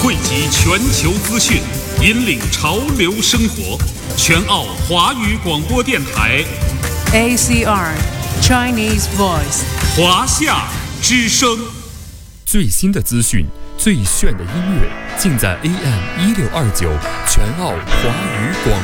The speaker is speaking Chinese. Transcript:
汇集全球资讯，引领潮流生活。全澳华语广播电台 ACR Chinese Voice 华夏之声， 最新的资讯，最炫的音乐，尽在AM 1629全澳华语广